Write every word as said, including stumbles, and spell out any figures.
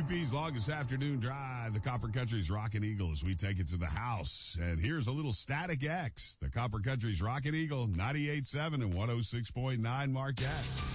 W P's longest afternoon drive, the Copper Country's Rockin' Eagle, as we take it to the house. And here's a little Static X, the Copper Country's Rockin' Eagle, ninety-eight point seven and one oh six point nine Marquette.